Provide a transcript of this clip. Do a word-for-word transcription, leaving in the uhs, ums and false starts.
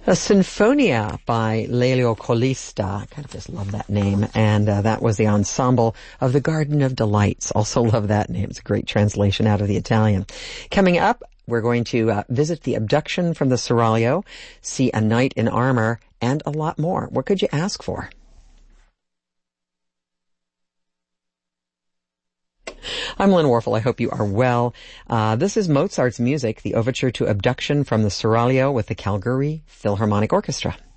A Sinfonia by Lelio Colista. I kind of just love that name. And uh, that was the ensemble of the Garden of Delights. Also love that name. It's a great translation out of the Italian. Coming up, we're going to uh, visit the abduction from the Seraglio, see a knight in armor, and a lot more. What could you ask for? I'm Lynn Warfel. I hope you are well. Uh, this is Mozart's music, the overture to Abduction from the Seraglio with the Calgary Philharmonic Orchestra.